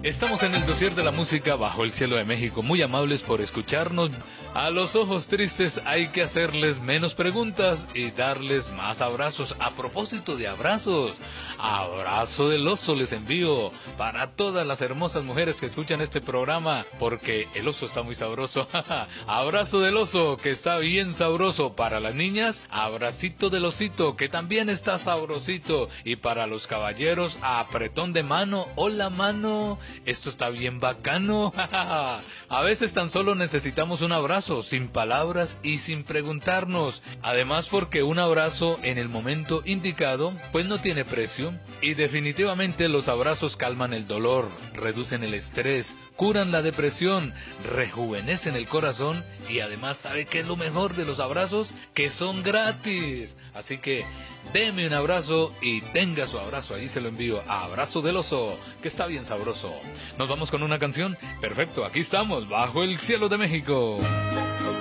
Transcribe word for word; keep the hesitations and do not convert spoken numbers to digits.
Estamos en el dossier de la música bajo el cielo de México. Muy amables por escucharnos. A los ojos tristes hay que hacerles menos preguntas y darles más abrazos. A propósito de abrazos, abrazo del oso les envío para todas las hermosas mujeres que escuchan este programa, porque el oso está muy sabroso. Abrazo del oso, que está bien sabroso. Para las niñas, abracito del osito, que también está sabrosito. Y para los caballeros, apretón de mano. Hola, mano. Esto está bien bacano. A veces tan solo necesitamos un abrazo, sin palabras y sin preguntarnos. Además, porque un abrazo en el momento indicado, pues no tiene precio. Y definitivamente los abrazos calman el dolor, reducen el estrés, curan la depresión, rejuvenecen el corazón y además, ¿sabe qué es lo mejor de los abrazos? Que son gratis. Así que deme un abrazo y tenga su abrazo. Ahí se lo envío. Abrazo del oso, que está bien sabroso. Nos vamos con una canción. Perfecto, aquí estamos, bajo el cielo de México.